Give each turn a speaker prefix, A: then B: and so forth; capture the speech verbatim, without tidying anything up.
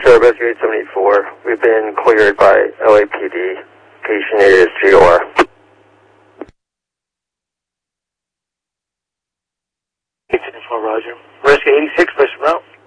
A: Sir, Rescue eight seventy-four. We've been cleared by L A P D. Location is G O R.
B: eight seventy-four, Roger. Rescue eighty-six, push them out.